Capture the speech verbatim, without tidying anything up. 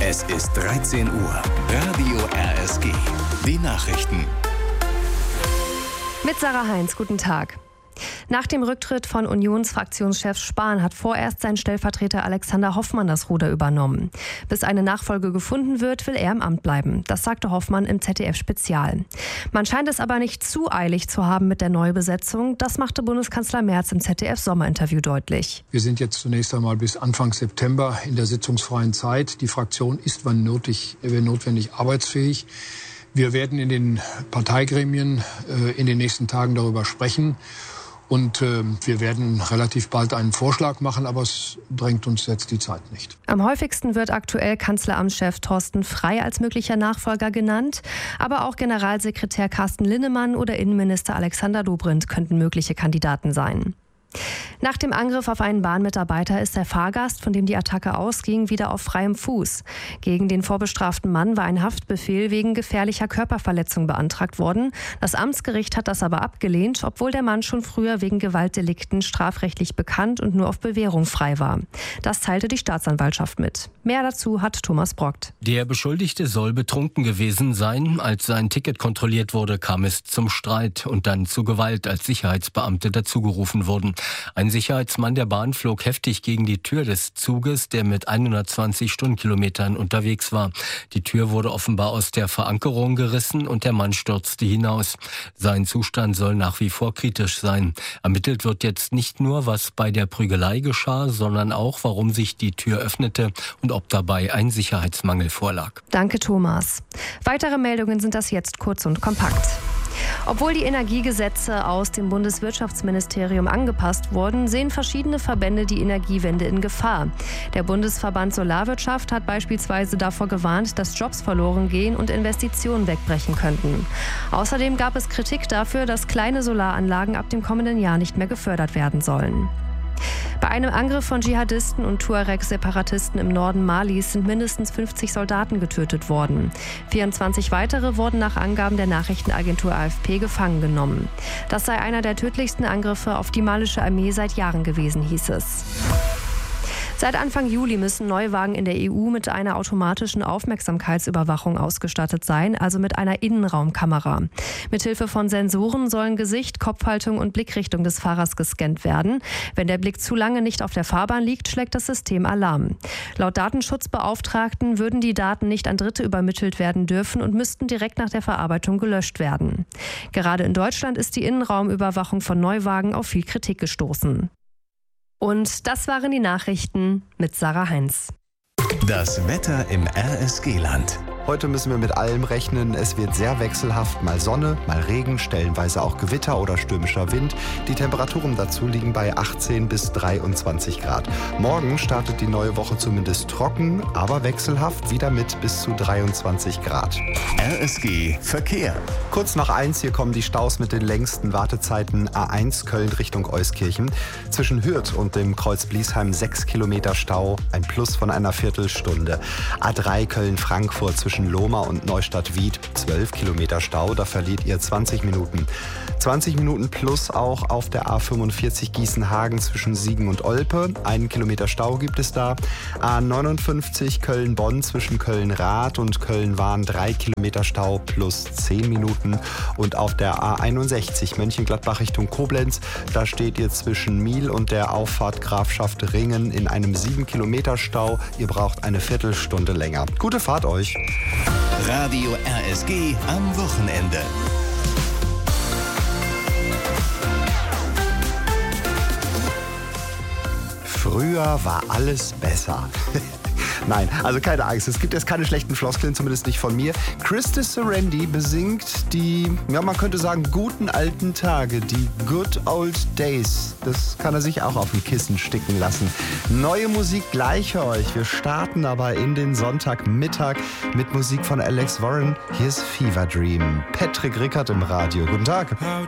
Es ist dreizehn Uhr. Radio R S G. Die Nachrichten. Mit Sarah Heinz, guten Tag. Nach dem Rücktritt von Unionsfraktionschef Spahn hat vorerst sein Stellvertreter Alexander Hoffmann das Ruder übernommen. Bis eine Nachfolge gefunden wird, will er im Amt bleiben. Das sagte Hoffmann im Z D F-Spezial. Man scheint es aber nicht zu eilig zu haben mit der Neubesetzung. Das machte Bundeskanzler Merz im Z D F-Sommerinterview deutlich. Wir sind jetzt zunächst einmal bis Anfang September in der sitzungsfreien Zeit. Die Fraktion ist, wann nötig, wenn notwendig, arbeitsfähig. Wir werden in den Parteigremien äh, in den nächsten Tagen darüber sprechen. Und äh, wir werden relativ bald einen Vorschlag machen, aber es drängt uns jetzt die Zeit nicht. Am häufigsten wird aktuell Kanzleramtschef Thorsten Frey als möglicher Nachfolger genannt. Aber auch Generalsekretär Carsten Linnemann oder Innenminister Alexander Dobrindt könnten mögliche Kandidaten sein. Nach dem Angriff auf einen Bahnmitarbeiter ist der Fahrgast, von dem die Attacke ausging, wieder auf freiem Fuß. Gegen den vorbestraften Mann war ein Haftbefehl wegen gefährlicher Körperverletzung beantragt worden. Das Amtsgericht hat das aber abgelehnt, obwohl der Mann schon früher wegen Gewaltdelikten strafrechtlich bekannt und nur auf Bewährung frei war. Das teilte die Staatsanwaltschaft mit. Mehr dazu hat Thomas Brockt. Der Beschuldigte soll betrunken gewesen sein. Als sein Ticket kontrolliert wurde, kam es zum Streit und dann zu Gewalt, als Sicherheitsbeamte dazugerufen wurden. Ein Sicherheitsmann der Bahn flog heftig gegen die Tür des Zuges, der mit hundertzwanzig Stundenkilometern unterwegs war. Die Tür wurde offenbar aus der Verankerung gerissen und der Mann stürzte hinaus. Sein Zustand soll nach wie vor kritisch sein. Ermittelt wird jetzt nicht nur, was bei der Prügelei geschah, sondern auch, warum sich die Tür öffnete und ob dabei ein Sicherheitsmangel vorlag. Danke, Thomas. Weitere Meldungen sind das jetzt kurz und kompakt. Obwohl die Energiegesetze aus dem Bundeswirtschaftsministerium angepasst wurden, sehen verschiedene Verbände die Energiewende in Gefahr. Der Bundesverband Solarwirtschaft hat beispielsweise davor gewarnt, dass Jobs verloren gehen und Investitionen wegbrechen könnten. Außerdem gab es Kritik dafür, dass kleine Solaranlagen ab dem kommenden Jahr nicht mehr gefördert werden sollen. Bei einem Angriff von Dschihadisten und Tuareg-Separatisten im Norden Malis sind mindestens fünfzig Soldaten getötet worden. vierundzwanzig weitere wurden nach Angaben der Nachrichtenagentur A F P gefangen genommen. Das sei einer der tödlichsten Angriffe auf die malische Armee seit Jahren gewesen, hieß es. Seit Anfang Juli müssen Neuwagen in der E U mit einer automatischen Aufmerksamkeitsüberwachung ausgestattet sein, also mit einer Innenraumkamera. Mithilfe von Sensoren sollen Gesicht, Kopfhaltung und Blickrichtung des Fahrers gescannt werden. Wenn der Blick zu lange nicht auf der Fahrbahn liegt, schlägt das System Alarm. Laut Datenschutzbeauftragten würden die Daten nicht an Dritte übermittelt werden dürfen und müssten direkt nach der Verarbeitung gelöscht werden. Gerade in Deutschland ist die Innenraumüberwachung von Neuwagen auf viel Kritik gestoßen. Und das waren die Nachrichten mit Sarah Heinz. Das Wetter im R S G-Land. Heute müssen wir mit allem rechnen. Es wird sehr wechselhaft, mal Sonne, mal Regen, stellenweise auch Gewitter oder stürmischer Wind. Die Temperaturen dazu liegen bei achtzehn bis dreiundzwanzig Grad. Morgen startet die neue Woche zumindest trocken, aber wechselhaft, wieder mit bis zu dreiundzwanzig Grad. R S G Verkehr. Kurz nach eins, hier kommen die Staus mit den längsten Wartezeiten. A eins Köln Richtung Euskirchen. Zwischen Hürth und dem Kreuz Bliesheim sechs Kilometer Stau, ein Plus von einer Viertelstunde. A drei Köln-Frankfurt zwischen Lohmar und Neustadt-Wied, zwölf Kilometer Stau, da verliert ihr zwanzig Minuten. zwanzig Minuten plus auch auf der A fünfundvierzig Gießen-Hagen zwischen Siegen und Olpe. Einen Kilometer Stau gibt es da. A neunundfünfzig Köln-Bonn zwischen Köln-Rath und Köln-Wahn, drei Kilometer Stau plus zehn Minuten. Und auf der A einundsechzig Mönchengladbach Richtung Koblenz, da steht ihr zwischen Miel und der Auffahrt Grafschaft Ringen in einem sieben Kilometer Stau. Ihr braucht eine Viertelstunde länger. Gute Fahrt euch! Radio R S G am Wochenende. Früher war alles besser. Nein, also keine Angst, es gibt jetzt keine schlechten Floskeln, zumindest nicht von mir. Christy Serendi besingt die, ja man könnte sagen, guten alten Tage, die good old days. Das kann er sich auch auf dem Kissen sticken lassen. Neue Musik gleich für euch. Wir starten aber in den Sonntagmittag mit Musik von Alex Warren. Hier ist Fever Dream. Patrick Rickert im Radio. Guten Tag. How